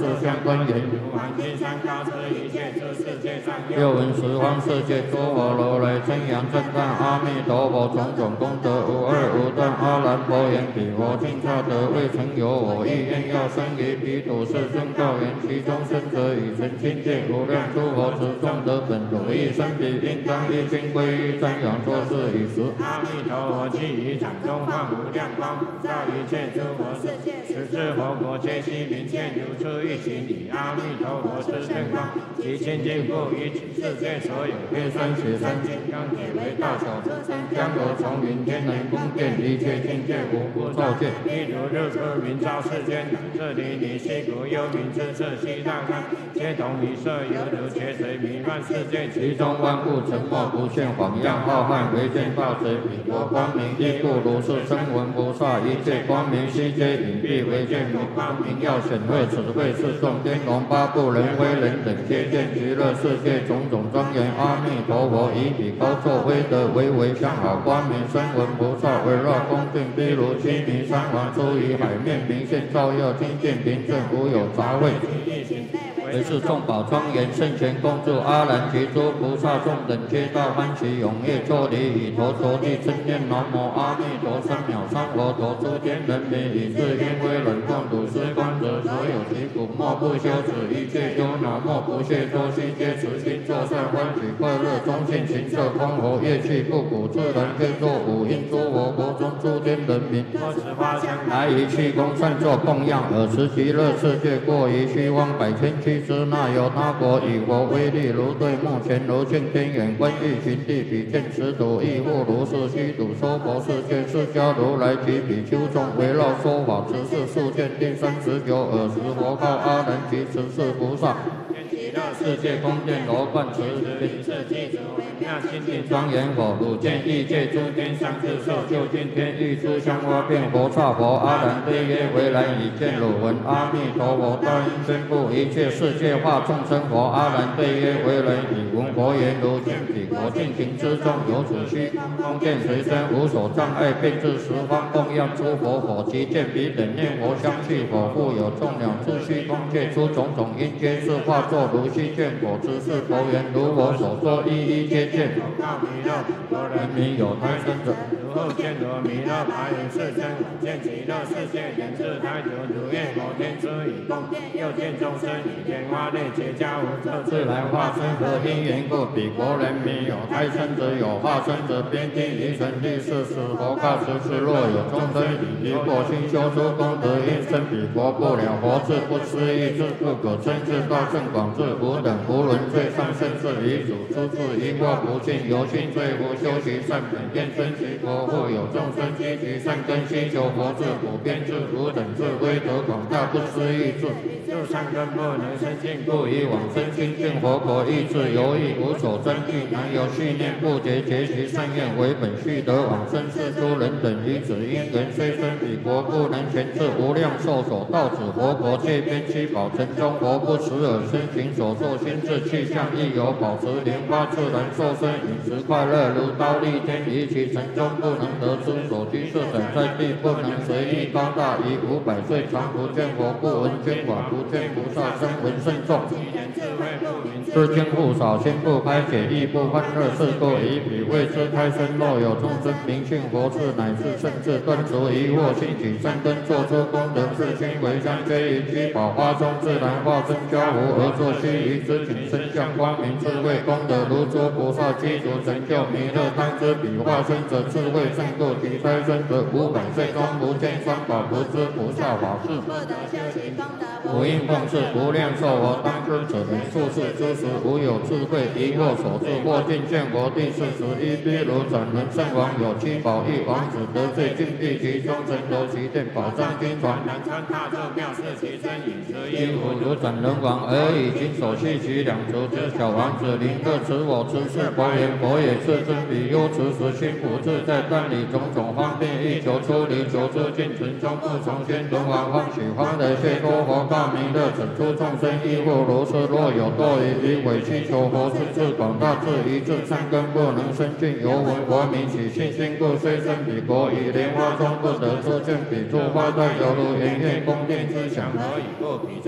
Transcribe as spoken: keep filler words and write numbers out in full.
四相关言。 如含金山高知一切诸世界上又闻十方世界诸佛如来称扬称赞阿弥陀佛，种种功德无二无断。阿难佛言：彼佛尽刹得未曾有我意愿要生于彼土世尊告言：其中生者以成清净无量诸佛持众德本如意生彼，应当一心归依瞻仰作是以时。 阿弥陀佛即以掌中放无量光，普照一切诸佛世界，十智佛国皆悉明见，如出一形体。阿弥陀佛是真光，其清净不一切世界所有天山雪山金刚铁为大小车山江河丛云天人宫殿一切境界无不照见。譬如日出明照世间，这里你西国幽冥之色西大开，皆同一色犹如劫水弥漫世界， 其中万物沉默不现，晃漾浩瀚，唯见大水彼国光明。亦故如是声闻菩萨一切光明悉皆隐蔽，唯见明光明耀显赫。此谓四众天龙八部人威人等，皆见极乐世界种种庄严。阿弥陀佛以彼高作威德，唯唯相好光明声闻菩萨围绕恭敬，譬如须弥山王出于海面，明现照耀清净平正，无有杂秽。为是众宝庄严，圣贤恭祝阿难及诸菩萨众等，皆大欢喜踊跃作礼，以头着地称念南无阿弥陀三藐三佛陀。诸天人民以至因威忍共睹施观者，所有疾苦莫不休止，一切忧恼莫不懈脱，悉皆慈心作善，欢喜快乐，忠信行摄，光火乐器不苦，自然皆作五音。诸佛国中诸天人民， 多持花香来于气功善作供养，尔时极乐世界过于虚妄百千七之那由他国，以佛威力如对目前如镜天眼，观欲寻地比见此土，亦复如是虚土娑婆世界，释迦如来及比丘众围绕说法，此事数见第三十九。尔时佛告阿难及十四菩萨：极乐世界宫殿罗贯持名是记住妙心地庄严佛，汝见异界诸天相自受，就近天欲诸香花变佛刹佛。阿难对曰：唯然已见汝闻阿弥陀佛大应宣布一切世界化众生佛。阿难对曰：唯然已闻佛言，如见彼国尽情之中，有此虚空见随身，无所障碍，便至十方供养诸佛佛。即见彼等念佛相续佛，复有众鸟自虚空界出种种因，皆是化作如虚见佛之是佛言，如我所说，一一皆见。 告弥勒佛人民有胎生者， 如后见罗弥勒白云世尊，见极乐世界人自胎久，如愿摩天之以供殿，又见众生以天花内结跏无色自来化身，何因缘故？彼国人民有胎生者，有化身者，边听于神地是使佛告十世，若有众生以离过心修诸功德，应生彼国不了佛智，不思议智，不可称智，大圣广智，无等无伦最上甚至于主，出自因惑不尽，由心罪福，修习善本，愿生其国。或有众生积集善根，希求佛智，普遍智，无等智，威德广大，不思议智。就善根不能生尽，故以往生清净佛国，意志犹豫，无所争议，难有续念不竭，结其善愿为本，续得往生是诸人等于此因缘，虽生彼国，不能全至无量寿所到此佛国，界边七宝城中，佛不持耳身行所作心智气象，亦有保持莲花自然受身，饮食快乐，如刀立天，于其城中不能得知所居是等在地，不能随意高大，以五百岁常不见佛，不闻经法，不见菩萨声闻甚众。知经不少，心不开解，亦不欢乐，是故以彼为之开身。若有众生明信佛智，乃至甚至断除疑惑，兴起善根，作出功德，自心为香，皆于居宝花中自然化身交无，而作须臾之景，身相光明智慧功德，如诸菩萨积足成就弥勒当知彼化身者，智慧胜过其胎生者，五百岁中不见三宝，不知菩萨法事，不应奉事，无量寿佛当知者人，数世之时，无有智慧疑惑所致，或尽见佛第四十一，譬如转轮圣王有七宝一王子得罪禁闭其中，成头其殿宝藏经传，南川大咒妙是其真饮食衣服，如转轮王而已经所系其两足之小王子，临各持我持是佛言，佛也是真彼忧持时心不自在，但以种种方便欲求出离，求出尽存中不从先轮王欢喜欢的谢多佛告弥勒，整出众生亦复如是，若有堕于以委屈求佛之智广大智一智善根不能生尽，犹闻佛名起信心故，虽生彼国，以莲花中不得出见彼处花带犹如圆月宫殿之祥，何以过彼